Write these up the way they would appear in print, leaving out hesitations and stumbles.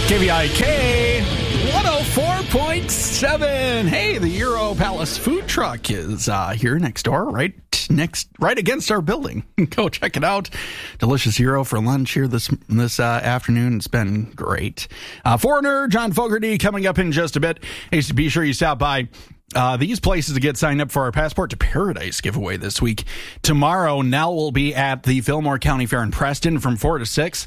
KVIK 104.7. Hey, the Euro Palace food truck is here next door, right against our building. Go check it out. Delicious Euro for lunch here this afternoon. It's been great. Foreigner John Fogerty coming up in just a bit. Hey, be sure you stop by these places to get signed up for our Passport to Paradise giveaway this week. Tomorrow, Nell will be at the Fillmore County Fair in Preston from 4 to 6.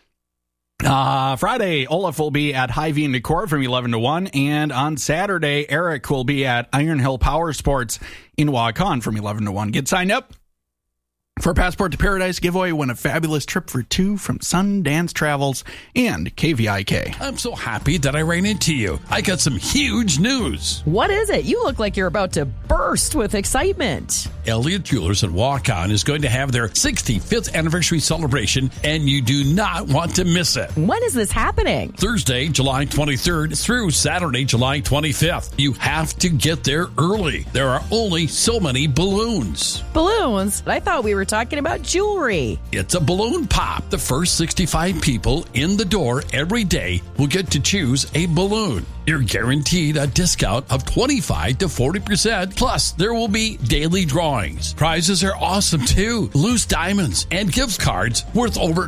Friday, Olaf will be at Hy-Vee and Decor from 11 to 1. And on Saturday, Eric will be at Iron Hill Power Sports in Waukon from 11 to 1. Get signed up for Passport to Paradise giveaway. Win a fabulous trip for two from Sundance Travels and KVIK. I'm so happy that I ran into you. I got some huge news. What is it? You look like you're about to burst with excitement. Elliott Jewelers in Waukon is going to have their 65th anniversary celebration, and you do not want to miss it. When is this happening? Thursday, July 23rd through Saturday, July 25th. You have to get there early. There are only so many balloons. Balloons? I thought we were talking about jewelry. It's a balloon pop. The first 65 people in the door every day will get to choose a balloon. You're guaranteed a discount of 25 to 40%. Plus, there will be daily drawings. Prizes are awesome too. Loose diamonds and gift cards worth over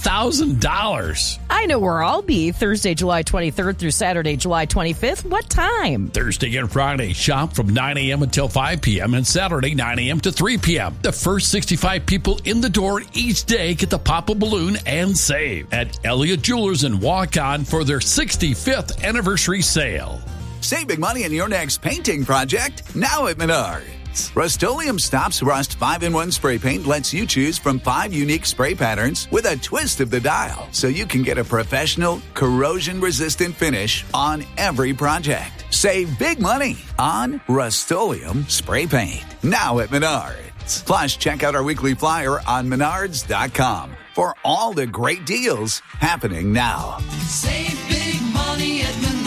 $2,000. I know where I'll be Thursday, July 23rd through Saturday, July 25th. What time? Thursday and Friday, shop from 9 a.m. until 5 p.m. and Saturday, 9 a.m. to 3 p.m. The first 65 people in the door each day get to pop a balloon and save at Elliott Jewelers in Waukon for their 65th anniversary sale. Save big money on your next painting project now at Menards. Rust-Oleum Stops Rust 5-in-1 spray paint lets you choose from 5 unique spray patterns with a twist of the dial, so you can get a professional, corrosion-resistant finish on every project. Save big money on Rust-Oleum spray paint now at Menards. Plus, check out our weekly flyer on menards.com for all the great deals happening now. Save big money at Menards.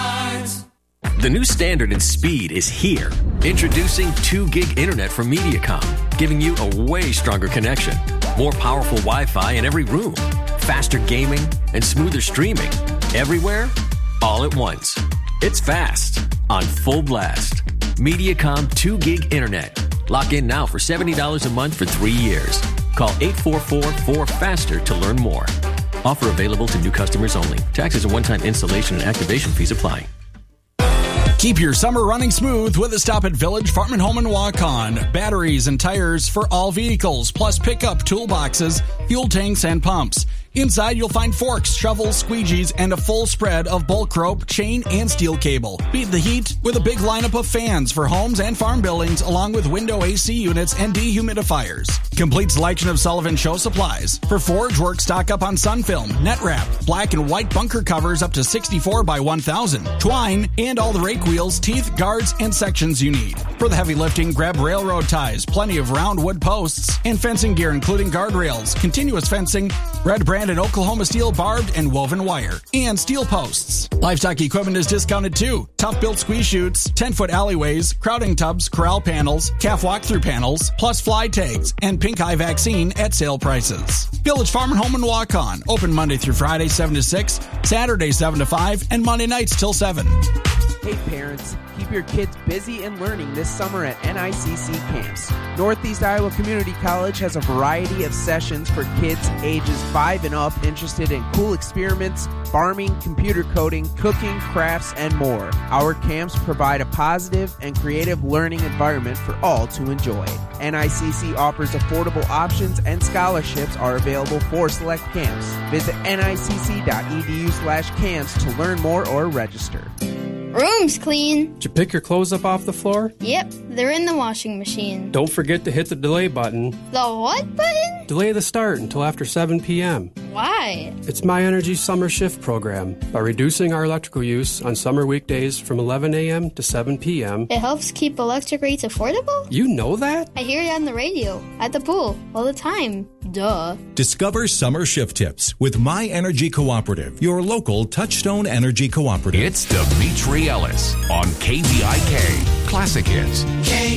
The new standard in speed is here. Introducing 2 gig internet from Mediacom, giving you a way stronger connection, more powerful Wi-Fi in every room, faster gaming, and smoother streaming. Everywhere, all at once. It's fast, on full blast. Mediacom 2 gig internet. Lock in now for $70 a month for 3 years. Call 844-4FASTER to learn more. Offer available to new customers only. Taxes and one-time installation and activation fees apply. Keep your summer running smooth with a stop at Village Farm and Home in Waukon. Batteries and tires for all vehicles, plus pickup toolboxes, fuel tanks, and pumps. Inside, you'll find forks, shovels, squeegees, and a full spread of bulk rope, chain, and steel cable. Beat the heat with a big lineup of fans for homes and farm buildings, along with window AC units and dehumidifiers. Complete selection of Sullivan Show supplies. For Forge Work, stock up on Sunfilm, net wrap, black and white bunker covers up to 64 by 1,000, twine, and all the rake wheels, teeth, guards, and sections you need. For the heavy lifting, grab railroad ties, plenty of round wood posts, and fencing gear, including guardrails, continuous fencing, red brand and Oklahoma steel barbed and woven wire, and steel posts. Livestock equipment is discounted too. Tough-built squeeze chutes, 10-foot alleyways, crowding tubs, corral panels, calf walk-through panels, plus fly tags, and pink eye vaccine at sale prices. Village Farm and Home in Waukon. Open Monday through Friday, 7 to 6, Saturday, 7 to 5, and Monday nights till 7. Hey parents, keep your kids busy and learning this summer at NICC camps. Northeast Iowa Community College has a variety of sessions for kids ages 5 and up interested in cool experiments, farming, computer coding, cooking, crafts, and more. Our camps provide a positive and creative learning environment for all to enjoy. NICC offers affordable options and scholarships are available for select camps. Visit nicc.edu/camps to learn more or register. Room's clean. Did you pick your clothes up off the floor? Yep, they're in the washing machine. Don't forget to hit the delay button. The what button? Delay the start until after 7 p.m. Why? It's My Energy Summer Shift program. By reducing our electrical use on summer weekdays from 11 a.m. to 7 p.m. It helps keep electric rates affordable? You know that? I hear it on the radio, at the pool, all the time. Duh. Discover summer shift tips with My Energy Cooperative, your local Touchstone Energy Cooperative. It's Dimitri Ellis on KVIK Classic Hits.